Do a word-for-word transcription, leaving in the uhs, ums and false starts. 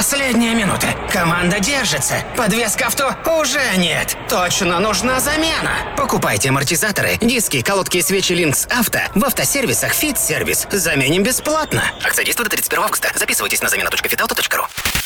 Последние минуты. Команда держится. Подвеска авто уже нет. Точно нужна замена. Покупайте амортизаторы, диски, колодки и свечи Линкс Авто в автосервисах Fit Service. Заменим бесплатно. Акция действует до тридцать первого августа. Записывайтесь на замена точка фитавто точка ру.